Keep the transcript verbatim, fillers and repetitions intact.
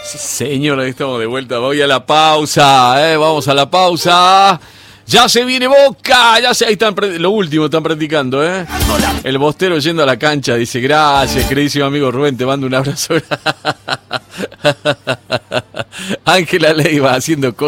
Sí, señor, estamos de vuelta. Voy a la pausa, ¿eh? Vamos a la pausa. Ya se viene Boca, ya se, ahí están, lo último están practicando, ¿eh? El bostero yendo a la cancha, dice, gracias, queridísimo amigo Rubén, te mando un abrazo. Ángela Leiva haciendo cosas.